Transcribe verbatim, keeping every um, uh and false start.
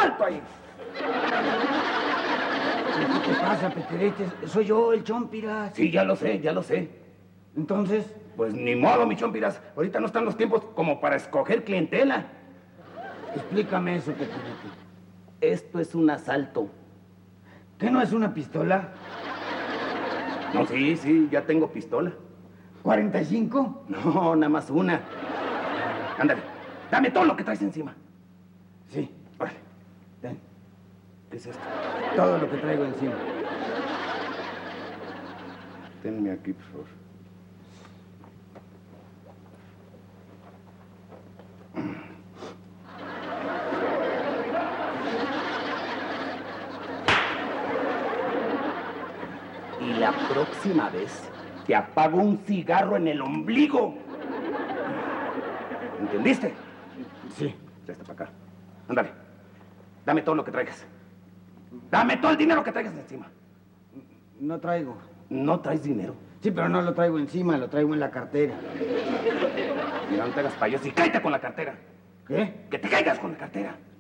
¡Alto ahí! ¿Qué te pasa, Peterete? Soy yo, el Chompiras. Sí, ya lo sé, ya lo sé. Entonces, Pues ni modo, mi Chompiras. Ahorita no están los tiempos como para escoger clientela. explícame eso, Peterete. Esto es un asalto. ¿Qué no es una pistola? No, sí, sí, ya tengo pistola. ¿cuarenta y cinco? No, nada más una. Ándale, dame todo lo que traes encima. Sí, Órale, ten. ¿qué es esto? Todo lo que traigo encima. Tenme aquí, por favor. Y la próxima vez te apago un cigarro en el ombligo. ¿Entendiste? Sí. Ya está para acá. Ándale. Dame todo lo que traigas. Dame todo el dinero que traigas encima. No traigo. ¿No traes dinero? Sí, pero no lo traigo encima, lo traigo en la cartera. Mira, no te hagas payaso y cállate con la cartera. ¿Qué? Que te caigas con la cartera.